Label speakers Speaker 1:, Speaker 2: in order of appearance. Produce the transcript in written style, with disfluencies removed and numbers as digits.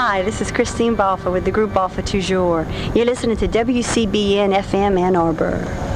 Speaker 1: Hi, this is Christine Balfa with the group Balfa Toujours. You're listening to WCBN FM Ann Arbor.